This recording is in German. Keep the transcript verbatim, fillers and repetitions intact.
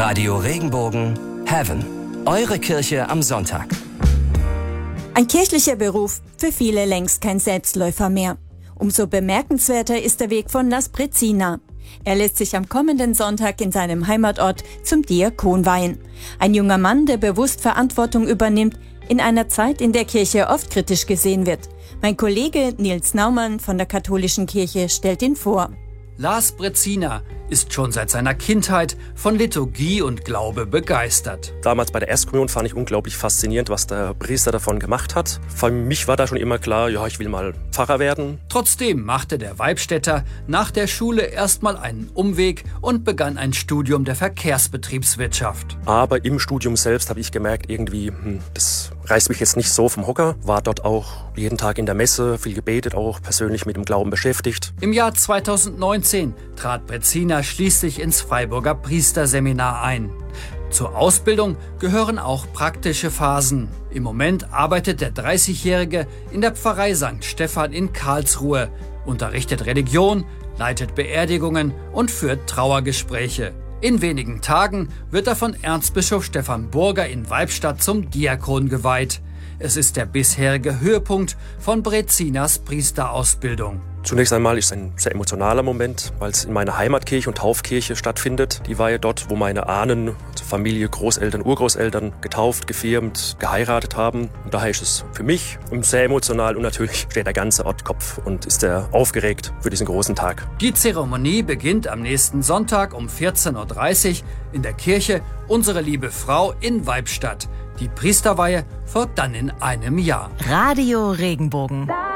Radio Regenbogen Heaven. Eure Kirche am Sonntag. Ein kirchlicher Beruf, für viele längst kein Selbstläufer mehr. Umso bemerkenswerter ist der Weg von Las Brezina. Er lässt sich am kommenden Sonntag in seinem Heimatort zum Diakon weihen. Ein junger Mann, der bewusst Verantwortung übernimmt, in einer Zeit, in der Kirche oft kritisch gesehen wird. Mein Kollege Nils Naumann von der Katholischen Kirche stellt ihn vor. Las Brezina ist schon seit seiner Kindheit von Liturgie und Glaube begeistert. Damals bei der Erstkommunion fand ich unglaublich faszinierend, was der Priester davon gemacht hat. Für mich war da schon immer klar, ja, ich will mal Pfarrer werden. Trotzdem machte der Weibstädter nach der Schule erstmal einen Umweg und begann ein Studium der Verkehrsbetriebswirtschaft. Aber im Studium selbst habe ich gemerkt, irgendwie, hm, das reißt mich jetzt nicht so vom Hocker. War dort auch jeden Tag in der Messe, viel gebetet, auch persönlich mit dem Glauben beschäftigt. Im Jahr zweitausendneunzehn trat Brezina schließlich ins Freiburger Priesterseminar ein. Zur Ausbildung gehören auch praktische Phasen. Im Moment arbeitet der dreißigjährige in der Pfarrei Sankt Stephan in Karlsruhe, unterrichtet Religion, leitet Beerdigungen und führt Trauergespräche. In wenigen Tagen wird er von Erzbischof Stefan Burger in Weibstadt zum Diakon geweiht. Es ist der bisherige Höhepunkt von Brezinas Priesterausbildung. Zunächst einmal ist es ein sehr emotionaler Moment, weil es in meiner Heimatkirche und Taufkirche stattfindet. Die war ja dort, wo meine Ahnen, also Familie, Großeltern, Urgroßeltern getauft, gefirmt, geheiratet haben. Und daher ist es für mich sehr emotional und natürlich steht der ganze Ort Kopf und ist sehr aufgeregt für diesen großen Tag. Die Zeremonie beginnt am nächsten Sonntag um vierzehn Uhr dreißig in der Kirche Unsere Liebe Frau in Weibstadt. Die Priesterweihe folgt dann in einem Jahr. Radio Regenbogen.